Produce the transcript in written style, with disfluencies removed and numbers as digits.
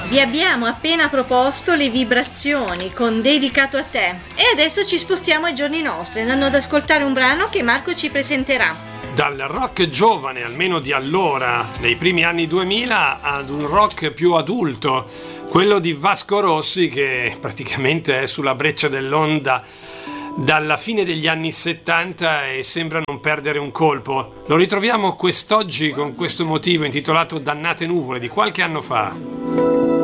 Vi abbiamo appena proposto Le Vibrazioni con Dedicato a te e adesso ci spostiamo ai giorni nostri andando ad ascoltare un brano che Marco ci presenterà. Dal rock giovane, almeno di allora, nei primi anni 2000, ad un rock più adulto, quello di Vasco Rossi, che praticamente è sulla breccia dell'onda dalla fine degli anni 70 e sembra non perdere un colpo. Lo ritroviamo quest'oggi con questo motivo intitolato Dannate nuvole di qualche anno fa.